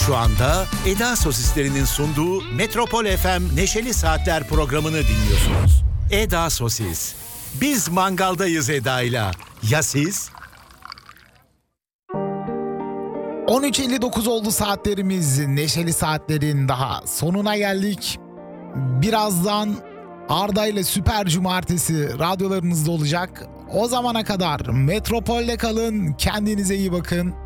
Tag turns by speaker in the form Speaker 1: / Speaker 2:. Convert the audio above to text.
Speaker 1: Şu anda Eda Sosislerinin sunduğu Metropol FM Neşeli Saatler programını dinliyorsunuz. Eda Sosis. Biz mangaldayız Eda'yla. Ya siz?
Speaker 2: 13.59 oldu saatlerimiz. Neşeli Saatler'in daha sonuna geldik. Birazdan Arda ile Süper Cumartesi radyolarınızda olacak. O zamana kadar Metropol'de kalın. Kendinize iyi bakın.